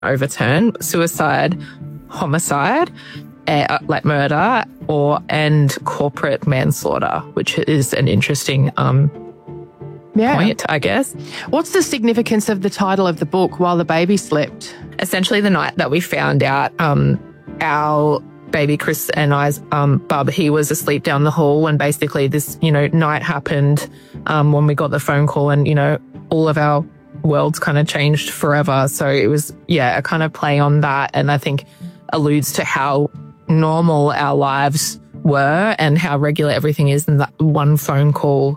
overturn suicide, homicide, like murder, and corporate manslaughter, which is an interesting point, I guess. What's the significance of the title of the book, While the Baby Slept? Essentially, the night that we found out, our baby Chris and I's bub, he was asleep down the hall, and basically this, night happened when we got the phone call, and, all of our worlds kind of changed forever. So it was, a kind of play on that, and I think alludes to how normal our lives were and how regular everything is, and that one phone call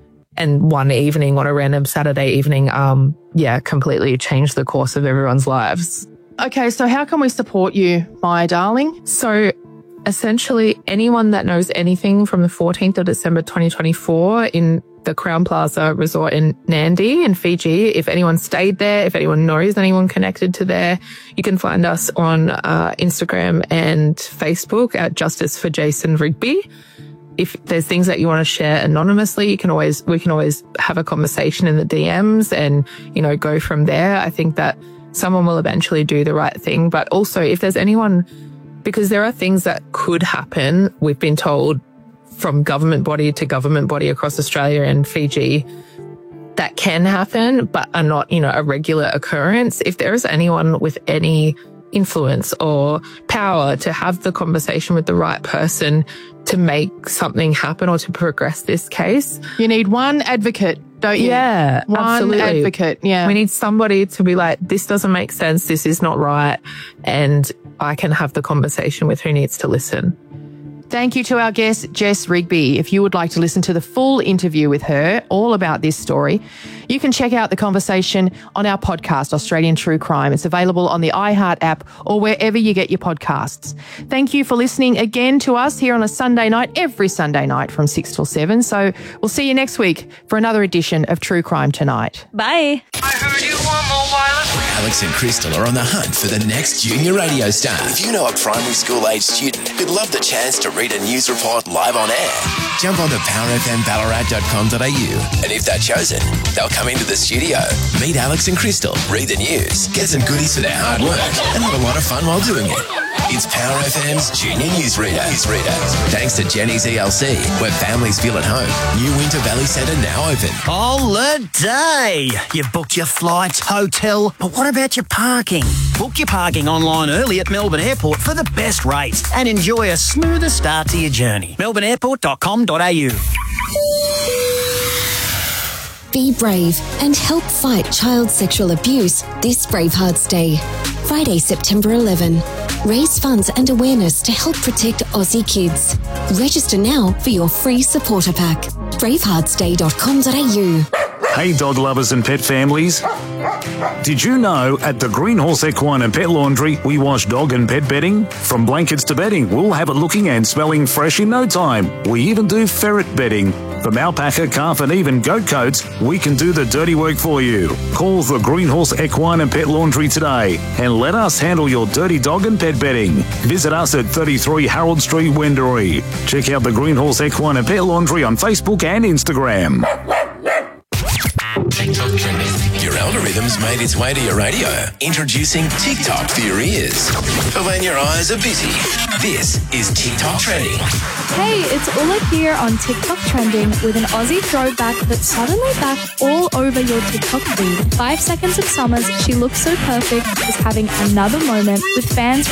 and one evening on a random Saturday evening, completely changed the course of everyone's lives. Okay, so how can we support you, my darling? So essentially, anyone that knows anything from the 14th of December 2024 in the Crown Plaza Resort in Nandi in Fiji, if anyone stayed there, if anyone knows anyone connected to there, you can find us on Instagram and Facebook at Justice for Jason Rigby. If there's things that you want to share anonymously, we can always have a conversation in the DMs and, go from there. I think that someone will eventually do the right thing. But also if there's anyone, because there are things that could happen, we've been told from government body to government body across Australia and Fiji that can happen, but are not, a regular occurrence. If there is anyone with any influence or power to have the conversation with the right person to make something happen or to progress this case. You need one advocate, don't you? Yeah, one absolutely. Advocate, yeah. We need somebody to be like, this doesn't make sense, this is not right, and I can have the conversation with who needs to listen. Thank you to our guest, Jess Rigby. If you would like to listen to the full interview with her, all about this story, you can check out the conversation on our podcast, Australian True Crime. It's available on the iHeart app or wherever you get your podcasts. Thank you for listening again to us here on a Sunday night, every Sunday night from 6 till 7. So we'll see you next week for another edition of True Crime Tonight. Bye. I heard you want more violence. Alex and Crystal are on the hunt for the next junior radio star. If you know a primary school age student who'd love the chance to read a news report live on air, jump on to powerfmballarat.com.au, and if they're chosen, they'll come into the studio, meet Alex and Crystal, read the news, get some goodies for their hard work, and have a lot of fun while doing it. It's Power FM's Junior Newsreader. Thanks to Jenny's ELC, where families feel at home. New Winter Valley Centre now open. Holiday! You've booked your flights, hotel, but what about your parking? Book your parking online early at Melbourne Airport for the best rates and enjoy a smoother start to your journey. melbourneairport.com.au. Be brave and help fight child sexual abuse this Bravehearts Day. Friday, September 11. Raise funds and awareness to help protect Aussie kids. Register now for your free supporter pack. braveheartsday.com.au. Hey dog lovers and pet families. Did you know at the Green Horse Equine and Pet Laundry we wash dog and pet bedding? From blankets to bedding, we'll have it looking and smelling fresh in no time. We even do ferret bedding. From alpaca, calf and even goat coats, we can do the dirty work for you. Call the Green Horse Equine and Pet Laundry today and let us handle your dirty dog and pet bedding. Visit us at 33 Harold Street, Wendouree. Check out the Green Horse Equine and Pet Laundry on Facebook and Instagram. TikTok trending. Your algorithm's made its way to your radio. Introducing TikTok for your ears. For when your eyes are busy, this is TikTok Trending. Hey, it's Ulla here on TikTok Trending with an Aussie throwback that's suddenly back all over your TikTok feed. 5 Seconds of Summer's She Looks So Perfect is having another moment with fans